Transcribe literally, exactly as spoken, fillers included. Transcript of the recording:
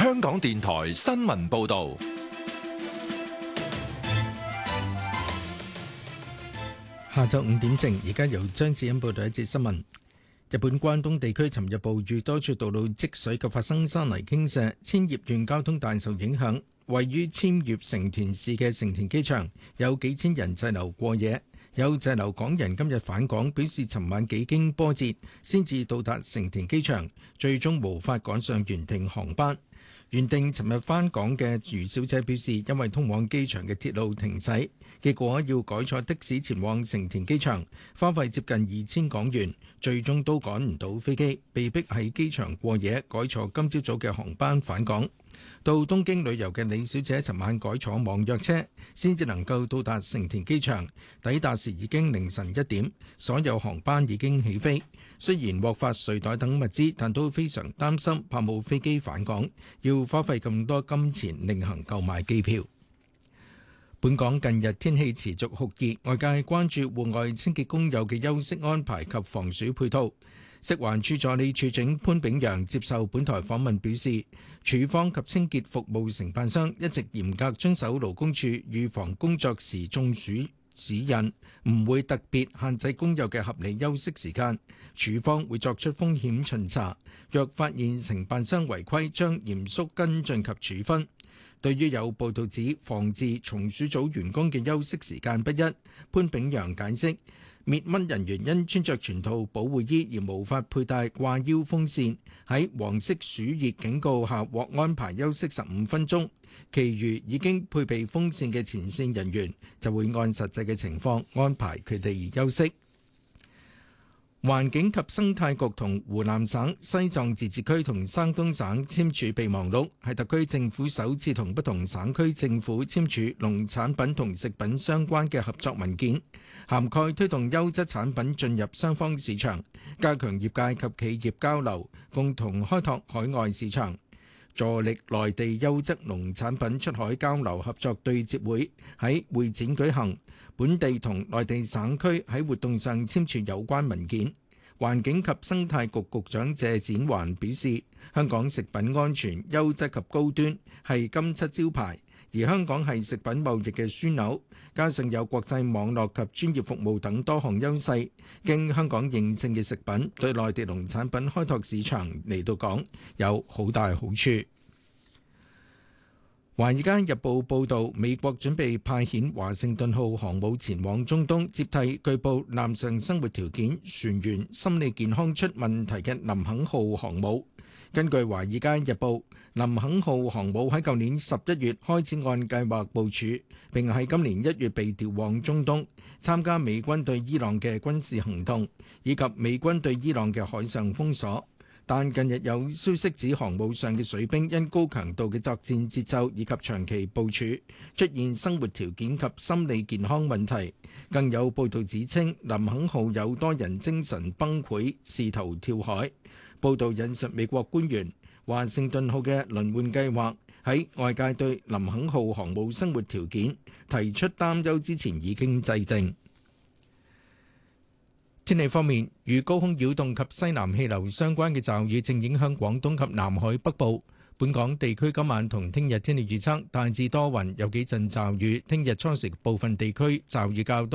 香港電台新聞報道。 下晝五點正，而家由張志恩報道一節新聞。日本關東地區尋日暴雨，多處道路積水及發生山泥傾瀉，千葉縣交通大受影響。位於千葉成田市嘅成田機場有幾千人滯留過夜，有滯留港人今日返港，表示尋晚幾經波折先至到達成田機場，最終無法趕上原定航班。原定尋日返港嘅余小姐表示，因為通往機場嘅鐵路停駛，結果要改坐的士前往成田機場，花費接近二千港元，最終都趕唔到飛機，被逼喺機場過夜，改坐今朝早嘅航班返港。到東京旅遊嘅李小姐尋晚改坐網約車，先至能夠到達成田機場，抵達時已經凌晨一點，所有航班已經起飛。雖然獲發睡袋等物資，但都非常擔心，怕冇飛機返港，要花費咁多金錢另行購買機票。本港近日天氣持續酷熱，外界關注戶外清潔工友嘅休息安排及防暑配套。食環署助理處長潘炳陽接受本台訪問表示，署方及清潔服務承辦商一直嚴格遵守勞工處預防工作時中暑指引，唔會特別限制工友嘅合理休息時間。署方會作出風險巡查，若發現承辦商違規，將嚴肅跟進及處分。對於有報道指防治松鼠組員工嘅休息時間不一，潘炳陽解釋，滅蚊人員因穿着全套保護衣而無法佩戴掛腰風扇，喺黃色暑熱警告下獲安排休息十五分鐘，其餘已經配備風扇嘅前線人員就會按實際嘅情況安排佢哋休息。環境及生態局同湖南省、西藏自治區同山東省簽署備忘錄，係特區政府首次同不同省區政府簽署農產品同食品相關嘅合作文件，涵蓋推動優質產品進入雙方市場，加強業界及企業交流，共同開拓海外市場。助力內地優質農產品出海交流合作對接會喺會展舉行，本地同內地省區喺活動上簽署有關文件。環境及生態局局長謝展寰表示，香港食品安全、優質及高端係金漆招牌，而香港係食品貿易嘅樞紐，加上有國際網絡及專業服務等多項優勢，經香港認證嘅食品對內地農產品開拓市場嚟到講有好大好處。《華爾街日報》報導，美國準備派遣華盛頓號航母前往中東，接替據報艦上生活條件、船員心理健康出問題嘅林肯號航母。根據《華爾街日報》，林肯號航母喺舊年十一月開始按計劃部署，並喺今年一月被調往中東，參加美軍對伊朗嘅軍事行動，以及美軍對伊朗嘅海上封鎖。但近日有消息指航母上嘅水兵因高強度嘅作戰節奏以及長期部署，出現生活條件及心理健康問題。更有報道指稱林肯號有多人精神崩潰，試圖跳海。報道引述美國官員，華盛頓號嘅輪換計劃喺外界對林肯號航母生活條件提出擔憂之前已經制定。天氣方面，與高空擾動及西南氣流相關嘅驟雨正影響廣東及南海北部。本港地區今晚同聽日天氣預測大致多雲，有幾陣驟雨。聽日初時部分地區驟雨較多。